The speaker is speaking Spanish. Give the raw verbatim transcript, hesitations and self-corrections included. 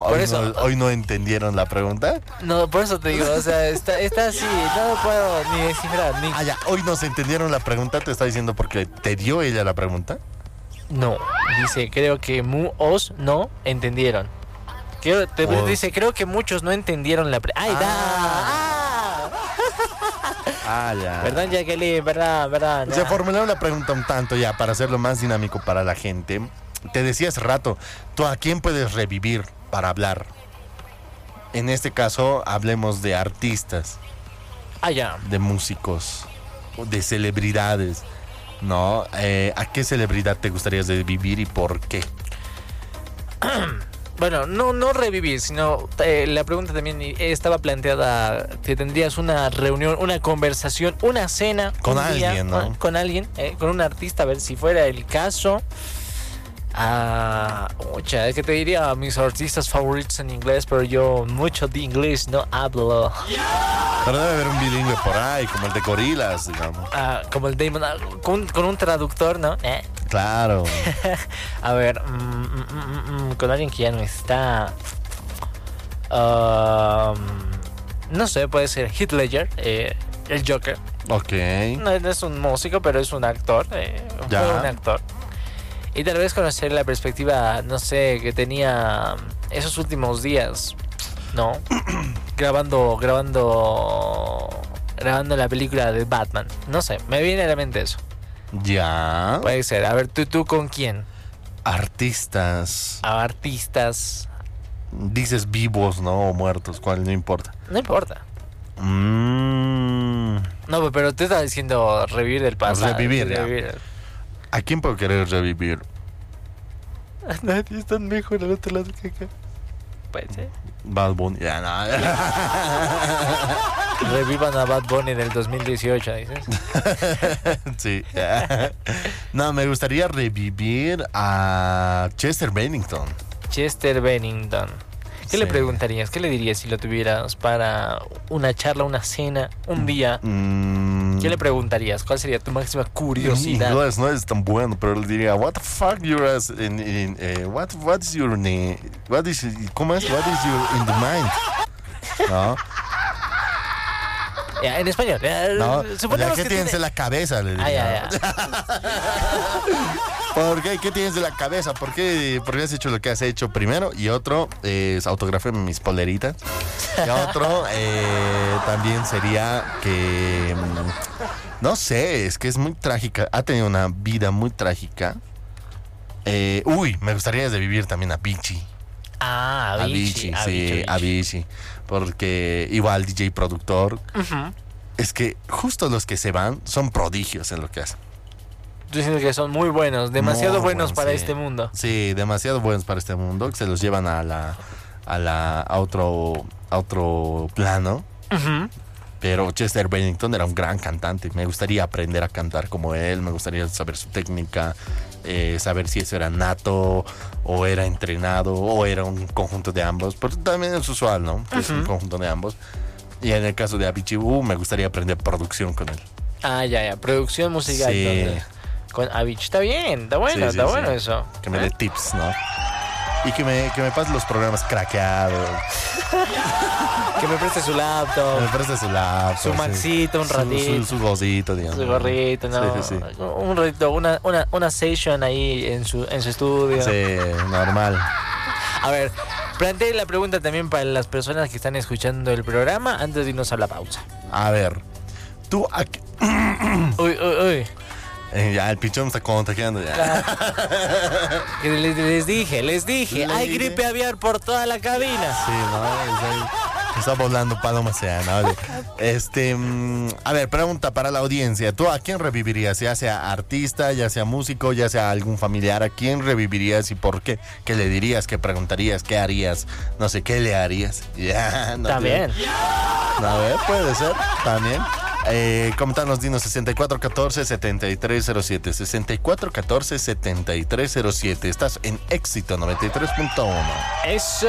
Por Hoy, eso, no, hoy no entendieron la pregunta. no, por eso te digo, o sea, está, está así, no puedo ni descifrar, ni... Ah, ya, hoy no se entendieron la pregunta, te está diciendo porque te dio ella la pregunta. No, dice, creo que mu os no entendieron. Creo, te, Os. Dice, creo que muchos no entendieron la pre... ¡Ay, da! Ah. Ah, ya. Perdón, Jacqueline, verdad, verdad. Se no. formularon la pregunta un tanto ya para hacerlo más dinámico para la gente. Te decía hace rato, ¿tú a quién puedes revivir para hablar? En este caso, hablemos de artistas, Ah, ya. de músicos, de celebridades, ¿no? Eh, ¿A qué celebridad te gustaría revivir y por qué? Bueno, no, no revivir, sino eh, la pregunta también estaba planteada que tendrías una reunión, una conversación, una cena Con un día, alguien, ¿no? Con, con alguien, eh, con un artista, a ver si fuera el caso. Ah, mucha, es que te diría mis artistas favoritos en inglés, pero yo mucho de inglés no hablo. Pero debe haber un bilingüe por ahí, como el de Gorilas, digamos. Ah, como el Damon, ah, con, con un traductor, ¿no? Eh. Claro. A ver, mm, mm, mm, mm, con alguien que ya no está. Um, no sé, puede ser Heath Ledger, eh, el Joker. Ok. No, no es un músico, pero es un actor. Eh, Ya. fue un actor. Y tal vez conocer la perspectiva, no sé, que tenía esos últimos días, ¿no? grabando, grabando, grabando la película de Batman. No sé, me viene a la mente eso. Ya. Puede ser. A ver, ¿tú, tú con quién? Artistas. A artistas. Dices vivos, ¿no? O muertos, cuál, no importa. No importa. Mm. No, pero te estaba diciendo revivir del pasado. Revivir, ya. revivir. ¿A quién puedo querer revivir? Nadie es tan mejor al otro lado que acá. Puede ser. Bad Bunny. Ya, no. Revivan a Bad Bunny del dos mil dieciocho, dices. Sí. No, me gustaría revivir a Chester Bennington. Chester Bennington. ¿Qué Sí. le preguntarías? ¿Qué le dirías si lo tuvieras para una charla, una cena, un día? Mm. ¿Qué le preguntarías? ¿Cuál sería tu máxima Mi curiosidad? inglés no es tan bueno, pero le diría, what the fuck you are in, in, eh, what, what is your name? What is, ¿cómo es? What is your in the mind? ¿No? Ya, en español. ya, No, suponemos ¿qué que tienes tiene- en la cabeza? Le Ah, diría. ya, ya. ¿Por qué? ¿Qué tienes de la cabeza? ¿Por qué, ¿Por qué has hecho lo que has hecho primero? Y otro, eh, es autografía mis poleritas. Y otro, eh, también sería que, mm, no sé, es que es muy trágica. Ha tenido una vida muy trágica. Eh, uy, me gustaría revivir también a Avicii. Ah, Avicii. Avicii, sí, Avicii, Avicii. Avicii. Porque igual D J productor. Ujú. Es que justo los que se van son prodigios en lo que hacen. Tú dices que son muy buenos, demasiado Muy buenos buenos, para sí. este mundo. Sí, demasiado buenos para este mundo, que se los llevan a la a la a otro a otro plano. Ujú. Pero Chester Bennington era un gran cantante. Me gustaría aprender a cantar como él. Me gustaría saber su técnica, eh, saber si eso era nato o era entrenado o era un conjunto de ambos. Pero también es usual, ¿no? Que es un Ujú. conjunto de ambos. Y en el caso de Avicii, uh, me gustaría aprender producción con él. Ah, ya, ya. Producción musical. Sí. entonces. Con Avicii. Está bien, está bueno, Sí, sí, está sí. bueno eso. Que me ¿Eh? dé tips, ¿no? Y que me, que me pase los programas craqueados. Que me preste su laptop. Que me preste su laptop. Su sí. Maxito, un Su- ratito. Su, su gocito, digamos. Su gorrito, ¿no? Sí, sí, sí. Un ratito, una, una, una session ahí en su, en su estudio. Sí, normal. A ver, planteé la pregunta también para las personas que están escuchando el programa antes de irnos a la pausa. A ver, tú... a qué- Uy, uy, uy. Eh, ya, el pichón me está contagiando ya. Que Les, les dije, les dije, Le hay dije. gripe aviar por toda la cabina. Sí, no, es ahí. Está volando paloma sea, ¿no? Oye, Este, mm, a ver, pregunta para la audiencia. ¿Tú a quién revivirías? Ya sea artista, ya sea músico, ya sea algún familiar. ¿A quién revivirías y por qué? ¿Qué le dirías? ¿Qué preguntarías? ¿Qué harías? No sé, ¿qué le harías? Ya, no También. te- A ver, puede ser, también. Eh, coméntanos, dinos sesenta y cuatro catorce setenta y tres cero siete. sesenta y cuatro catorce setenta y tres cero siete. Estás en Éxito noventa y tres punto uno. Eso.